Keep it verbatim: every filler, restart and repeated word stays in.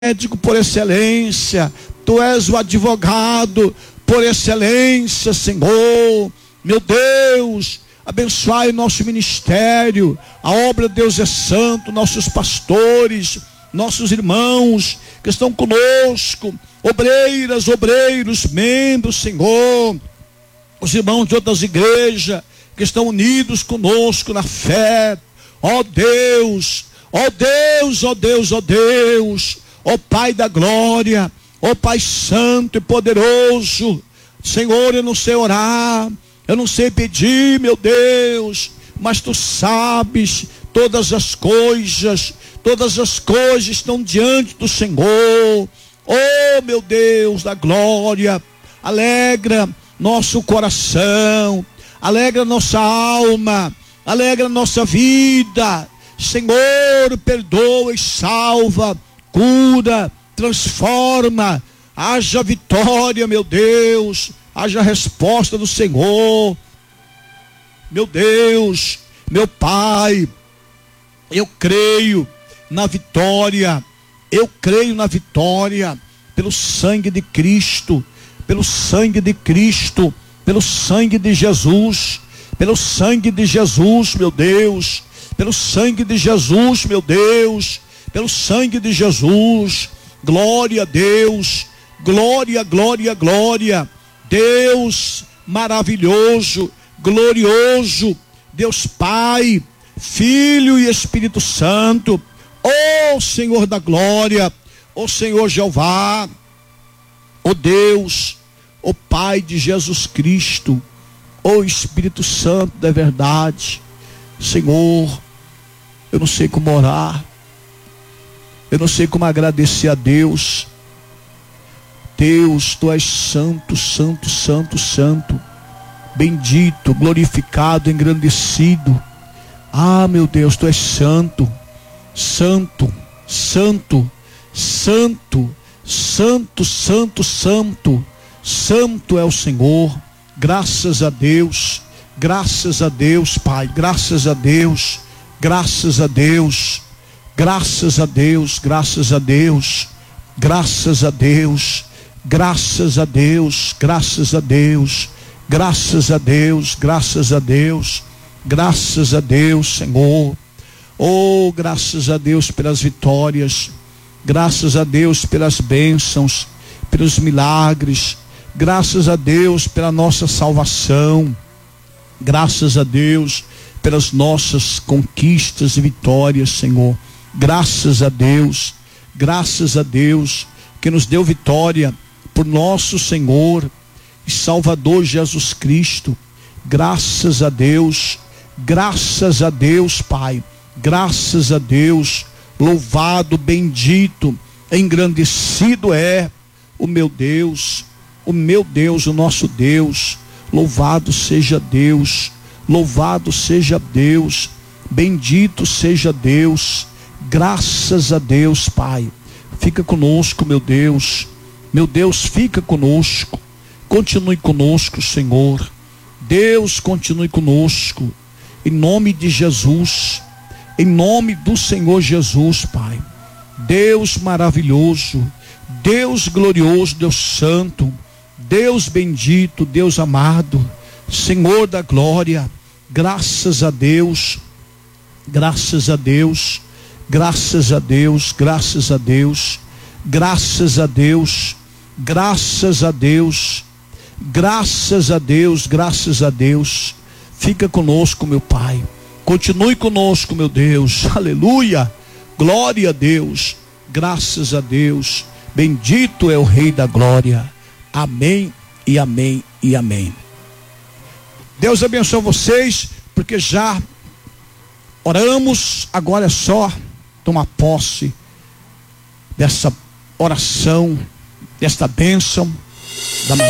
médico por excelência, Tu és o advogado por excelência, Senhor. Meu Deus, abençoai o nosso ministério, a obra de Deus é santo, nossos pastores, nossos irmãos que estão conosco, obreiras, obreiros, membros, Senhor, os irmãos de outras igrejas que estão unidos conosco na fé. Ó Deus, ó Deus, ó Deus, ó Deus, ó Pai da glória, ó Pai santo e poderoso. Senhor, eu não sei orar, eu não sei pedir, meu Deus, mas Tu sabes todas as coisas, todas as coisas estão diante do Senhor. Oh, meu Deus da glória, alegra nosso coração, alegra nossa alma, alegra nossa vida. Senhor, perdoa e salva, cura, transforma. Haja vitória, meu Deus, haja resposta do Senhor. Meu Deus, meu Pai, eu creio na vitória, eu creio na vitória, pelo sangue de Cristo, pelo sangue de Cristo, pelo sangue de Jesus, pelo sangue de Jesus, meu Deus, pelo sangue de Jesus, meu Deus, pelo sangue de Jesus. Glória a Deus, glória, glória, glória. Deus maravilhoso, glorioso, Deus Pai, Filho e Espírito Santo. Ó Senhor da glória, ó Senhor Jeová, ó Deus, ó Pai de Jesus Cristo, ó Espírito Santo da verdade. Senhor, eu não sei como orar, eu não sei como agradecer a Deus. Deus, Tu és santo, santo, santo, santo, bendito, glorificado, engrandecido. Ah, meu Deus, Tu és santo, santo, santo, santo, santo, santo, santo, santo é o Senhor. Graças a Deus, graças a Deus, Pai, graças a Deus, graças a Deus, graças a Deus, graças a Deus, graças a Deus, graças a Deus, graças a Deus, graças a Deus, graças a Deus, graças a Deus, Senhor. Oh, graças a Deus pelas vitórias, graças a Deus pelas bênçãos, pelos milagres, graças a Deus pela nossa salvação, graças a Deus pelas nossas conquistas e vitórias, Senhor. Graças a Deus, graças a Deus que nos deu vitória por nosso Senhor e Salvador Jesus Cristo. Graças a Deus, graças a Deus, Pai, graças a Deus. Louvado, bendito, engrandecido é o meu Deus, o meu Deus, o nosso Deus. Louvado seja Deus, louvado seja Deus, bendito seja Deus. Graças a Deus, Pai. Fica conosco, meu Deus, meu Deus, fica conosco, continue conosco, Senhor. Deus, continue conosco, em nome de Jesus, em nome do Senhor Jesus, Pai. Deus maravilhoso, Deus glorioso, Deus santo, Deus bendito, Deus amado, Senhor da glória. Graças a Deus, graças a Deus, graças a Deus, graças a Deus, graças a Deus, graças a Deus, graças a Deus, graças a Deus. Fica conosco, meu Pai, continue conosco, meu Deus, aleluia, glória a Deus, graças a Deus, bendito é o Rei da glória, amém e amém e amém. Deus abençoe vocês, porque já oramos, agora é só tomar posse dessa oração, desta bênção da